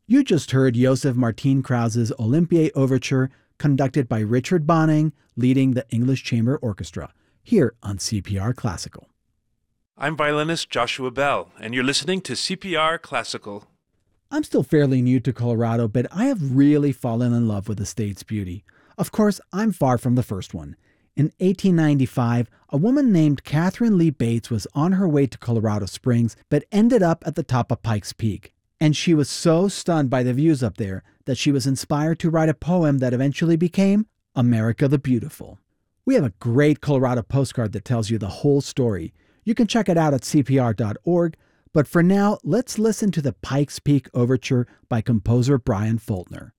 You just heard Josef Martin Krause's Olympiae Overture, conducted by Richard Bonning, leading the English Chamber Orchestra, here on CPR Classical. I'm violinist Joshua Bell, and you're listening to CPR Classical. I'm still fairly new to Colorado, but I have really fallen in love with the state's beauty. Of course, I'm far from the first one. In 1895, a woman named Catherine Lee Bates was on her way to Colorado Springs, but ended up at the top of Pikes Peak. And she was so stunned by the views up there that she was inspired to write a poem that eventually became America the Beautiful. We have a great Colorado postcard that tells you the whole story. You can check it out at cpr.org, but for now, let's listen to the Pikes Peak Overture by composer Brian Faulkner.